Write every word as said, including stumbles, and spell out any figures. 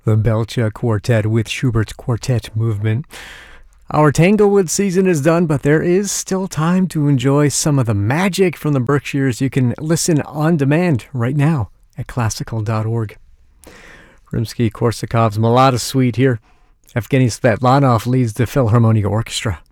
the Belcha Quartet with Schubert's Quartet Movement. Our Tanglewood season is done, but there is still time to enjoy some of the magic from the Berkshires. You can listen on demand right now at classical dot org. Rimsky-Korsakov's Mulata Suite here. Evgeny Svetlanov leads the Philharmonic Orchestra.